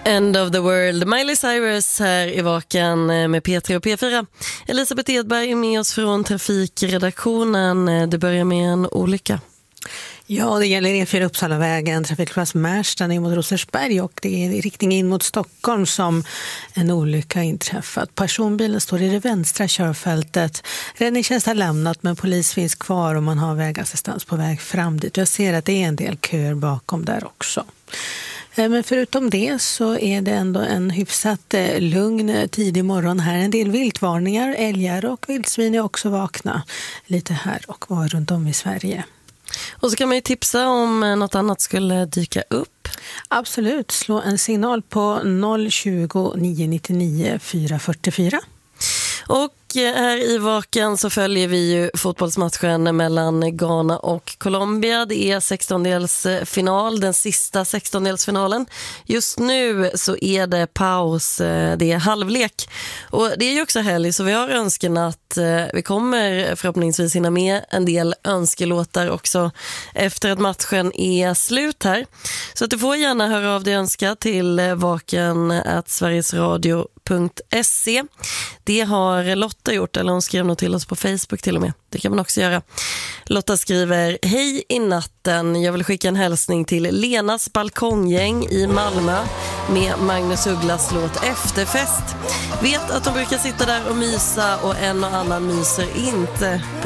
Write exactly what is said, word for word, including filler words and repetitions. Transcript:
End of the world. Miley Cyrus här i Vaken med P tre och P fyra. Elisabeth Edberg är med oss från trafikredaktionen. Det börjar med en olycka. Ja, det gäller E fyra Uppsalavägen, trafikplats Märsta ner mot Rosersberg, och det är i riktning in mot Stockholm som en olycka inträffat. Personbilen står i det vänstra körfältet. Räddningstjänst har lämnat, men polis finns kvar och man har vägassistans på väg fram dit. Jag ser att det är en del köer bakom där också. Men förutom det så är det ändå en hyfsat lugn tidig morgon här. En del viltvarningar, älgar och vildsvin är också vakna lite här och var runt om i Sverige. Och så kan man ju tipsa om något annat skulle dyka upp. Absolut, slå en signal på noll tjugo, nio nittionio, fyra fyrtiofyra. Och här i Vaken så följer vi ju fotbollsmatchen mellan Ghana och Colombia. Det är sextondelsfinal, den sista sextondelsfinalen. Just nu så är det paus, det är halvlek. Och det är ju också helg, så vi har önskan att vi kommer förhoppningsvis hinna med en del önskelåtar också efter att matchen är slut här. Så att du får gärna höra av dig önska till vaken at sverigesradio punkt se. Det har Lotta gjort, eller hon skrev nog till oss på Facebook till och med. Det kan man också göra. Lotta skriver: hej i natten, jag vill skicka en hälsning till Lenas balkonggäng i Malmö med Magnus Ugglas låt Efterfest. Vet att de brukar sitta där och mysa och en och annan myser inte